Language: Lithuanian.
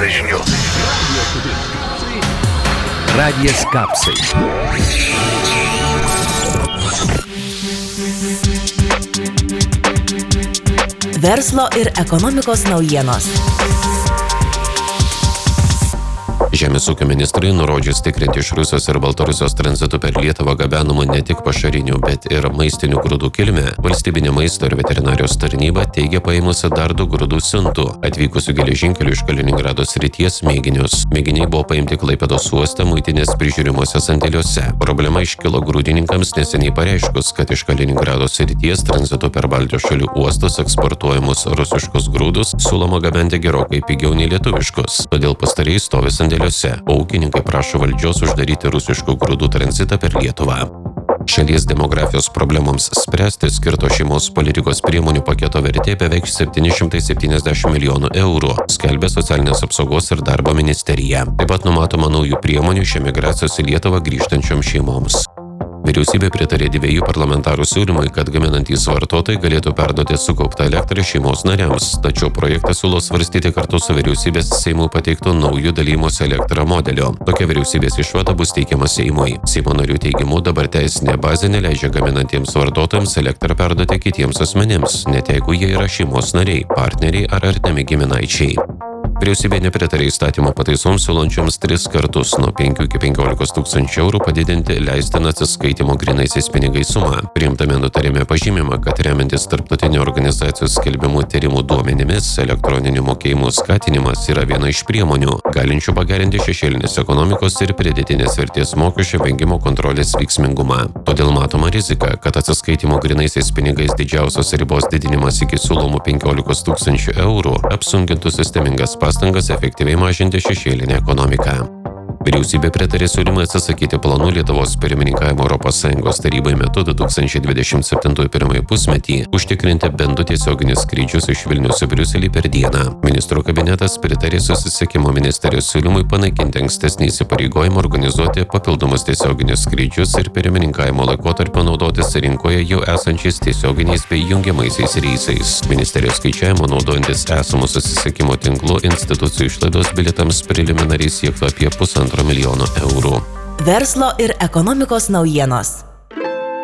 12 žinių. Radijas Kapsai. Verslo ir ekonomikos naujienos. Žemės ūkio ministrai nurodžius tikrinti iš Rusijos ir Baltarusijos tranzitu per Lietuvą gabenamų ne tik pašarinių, bet ir maistinių grūdų kilmę. Valstybinė maisto ir veterinarijos tarnyba teigia paėmusi dar 2 grūdų siuntų, atvykusių geležinkelių iš Kaliningrado srities mėginius. Mėginiai buvo paimti Klaipėdos uoste muitinės prižiūrimuose sandėliuose. Problema iškilo grūdininkams neseniai pareiškus, kad iš Kaliningrado srities tranzitu per Baltijos šalių uostus eksportuojamus rusiškus grūdus siūloma gabenti gerokai pigiau nei lietuviškus. Todėl pastarieji stovi sandėliuose. O ūkininkai prašo valdžios uždaryti rusiškų grūdų tranzitą per Lietuvą. Šalies demografijos problemoms spręsti skirto šeimos politikos priemonių paketo vertė beveik 770 milijonų eurų, skelbia Socialinės apsaugos ir darbo ministerija. Taip pat numatoma naujų priemonių iš emigracijos į Lietuvą grįžtančioms šeimoms. Vyriausybė pritarė 2 parlamentarų siūlymui, kad gaminantys vartotojai galėtų perduoti sukauptą elektrą šeimos nariams, tačiau projektą siūlo svarstyti kartu su vyriausybės Seimui pateiktų naujų dalymosi elektrą modelio. Tokia vyriausybės išvada bus teikiama Seimui. Seimo narių teigimu dabar teisinė bazė neleidžia gaminantiems vartotojams elektrą perduoti kitiems asmenims, net jeigu jie yra šeimos nariai, partneriai ar artimi giminaičiai. Vyriausybė nepritarė įstatymo pataisoms siūlančioms 3 kartus nuo 5 iki 15 tūkstančių eurų padidinti leistiną atsiskaitimo grynaisiais pinigais sumą. Priimtame nutarime pažymima, kad remiantis tarptautinių organizacijų skelbimų tyrimų duomenimis, elektroninių mokėjimų skatinimas yra viena iš priemonių, galinčių pagerinti šešėlinės ekonomikos ir pridėtinės vertės mokesčio vengimo kontrolės veiksmingumą. Todėl matoma rizika, kad atsiskaitimo grynaisiais pinigais didžiausios ribos didinimas iki siūlomų 15 tūkstančių eurų apsunkintų sistemingas pastangas efektyviai mažinti šešėlinę ekonomiką. Vyriausybė pritarė siūlymui atsisakyti planų Lietuvos pirmininkavimo ES tarybai metu 2027 pirmąjį pusmetį užtikrinti bent 2 tiesioginius skrydžius iš Vilniaus į Briuselį per dieną. Ministrų kabinetas pritarė susisiekimo ministerijos siūlymui panaikinti ankstesnį įsipareigojimą organizuoti papildomus tiesioginius skrydžius ir pirmininkavimo laikotarpio naudotis rinkoje jau esančiais tiesioginiais bei jungiamaisiais reisais. Ministerijos skaičiavimo naudojantis esamų susisiekimo tinklų institucijų išlaidos bilietams preliminariai siektų apie 1,5 milijono eurų. Verslo ir ekonomikos naujienos.